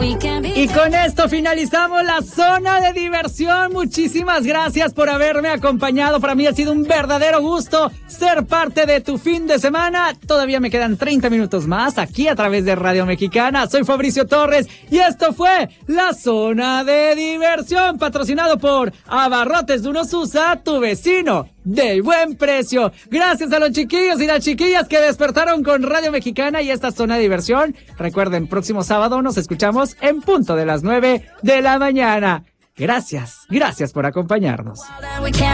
Y con esto finalizamos la zona de diversión. Muchísimas gracias por haberme acompañado. Para mí ha sido un verdadero gusto ser parte de tu fin de semana. Todavía me quedan 30 minutos más aquí a través de Radio Mexicana. Soy Fabricio Torres y esto fue la zona de diversión, patrocinado por Abarrotes de Unosusa, tu vecino del buen precio. Gracias a los chiquillos y las chiquillas que despertaron con Radio Mexicana y esta zona de diversión. Recuerden, próximo sábado nos escuchamos en punto de las 9 de la mañana. Gracias por acompañarnos.